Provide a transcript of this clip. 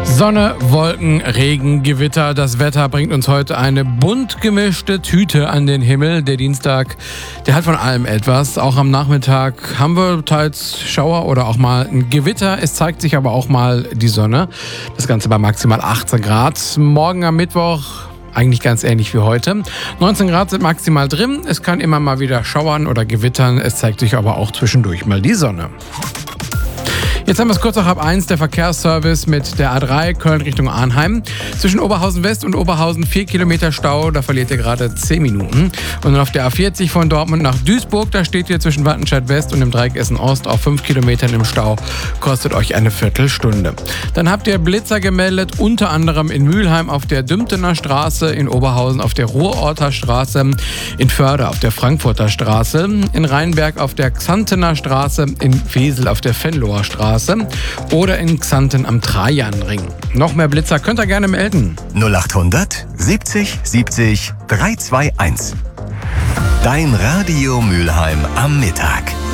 Sonne, Wolken, Regen, Gewitter. Das Wetter bringt uns heute eine bunt gemischte Tüte an den Himmel. Der Dienstag, der hat von allem etwas. Auch am Nachmittag haben wir teils Schauer oder auch mal ein Gewitter. Es zeigt sich aber auch mal die Sonne. Das Ganze bei maximal 18 Grad. Morgen am Mittwoch eigentlich ganz ähnlich wie heute. 19 Grad sind maximal drin. Es kann immer mal wieder schauern oder gewittern. Es zeigt sich aber auch zwischendurch mal die Sonne. Jetzt haben wir es kurz nach 1:30, der Verkehrsservice mit der A3 Köln Richtung Arnheim. Zwischen Oberhausen West und Oberhausen 4 Kilometer Stau, da verliert ihr gerade 10 Minuten. Und dann auf der A40 von Dortmund nach Duisburg, da steht ihr zwischen Wattenscheid West und dem Dreieck Essen Ost auf 5 Kilometern im Stau, kostet euch eine Viertelstunde. Dann habt ihr Blitzer gemeldet, unter anderem in Mülheim auf der Dümtener Straße, in Oberhausen auf der Ruhrorter Straße, in Förde auf der Frankfurter Straße, in Rheinberg auf der Xantener Straße, in Wesel auf der Venloer Straße oder in Xanten am Trajanring. Noch mehr Blitzer könnt ihr gerne melden. 0800 70 70 321. Dein Radio Mülheim am Mittag.